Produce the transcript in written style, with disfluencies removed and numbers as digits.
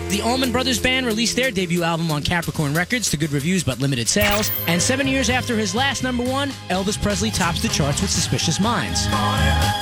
The Allman Brothers Band released their debut album on Capricorn Records to good reviews but limited sales. And 7 years after his last number one, Elvis Presley tops the charts with Suspicious Minds.